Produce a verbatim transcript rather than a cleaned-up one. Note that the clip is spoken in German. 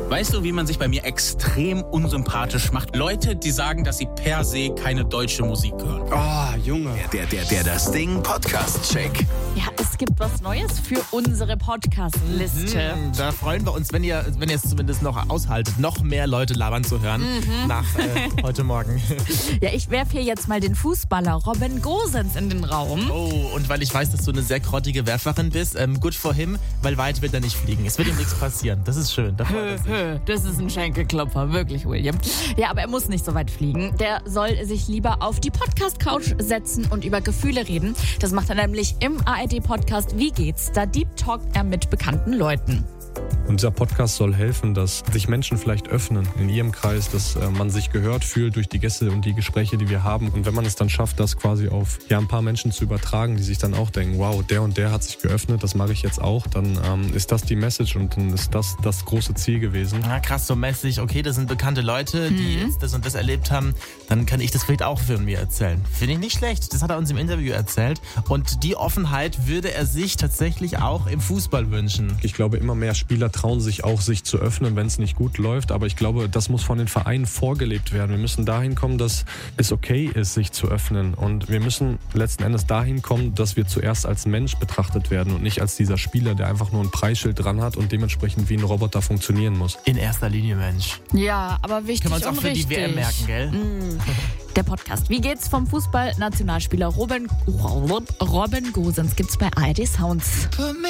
Weißt du, wie man sich bei mir extrem unsympathisch macht? Leute, die sagen, dass sie per se keine deutsche Musik hören. Oh, Junge. Der, der, der, das Ding Podcast-Check. Ja, es gibt was Neues für unsere Podcast-Liste. Mhm, da freuen wir uns, wenn ihr, wenn ihr es zumindest noch aushaltet, noch mehr Leute labern zu hören Mhm. nach äh, heute Morgen. Ja, ich werfe hier jetzt mal den Fußballer Robin Gosens in den Raum. Oh, und weil ich weiß, dass du eine sehr grottige Werferin bist, ähm, good for him, weil weit wird er nicht fliegen. Es wird ihm nichts passieren. Das ist schön. Da freut er sich. Das ist ein Schenkelklopfer, wirklich, William. Ja, aber er muss nicht so weit fliegen. Der soll sich lieber auf die Podcast-Couch setzen und über Gefühle reden. Das macht er nämlich im A R D-Podcast Wie geht's? Da Deep Talkt er mit bekannten Leuten. Und dieser Podcast soll helfen, dass sich Menschen vielleicht öffnen in ihrem Kreis, dass äh, man sich gehört fühlt durch die Gäste und die Gespräche, die wir haben. Und wenn man es dann schafft, das quasi auf ja, ein paar Menschen zu übertragen, die sich dann auch denken, wow, der und der hat sich geöffnet, das mache ich jetzt auch, dann ähm, ist das die Message und dann ist das das große Ziel gewesen. Na krass, so mäßig, okay, das sind bekannte Leute, die Mhm. jetzt das und das erlebt haben, dann kann ich das vielleicht auch für mir erzählen. Finde ich nicht schlecht, das hat er uns im Interview erzählt. Und die Offenheit würde er sich tatsächlich auch im Fußball wünschen. Ich glaube, immer mehr Spieler trauen sich auch, sich zu öffnen, wenn es nicht gut läuft. Aber ich glaube, das muss von den Vereinen vorgelebt werden. Wir müssen dahin kommen, dass es okay ist, sich zu öffnen. Und wir müssen letzten Endes dahin kommen, dass wir zuerst als Mensch betrachtet werden und nicht als dieser Spieler, der einfach nur ein Preisschild dran hat und dementsprechend wie ein Roboter funktionieren muss. In erster Linie, Mensch. Ja, aber wichtig Können wir uns auch und für richtig. die W M merken, gell? Mm. Der Podcast Wie geht's vom Fußball-Nationalspieler Robin, Robin Gosens gibt's bei A R D Sounds.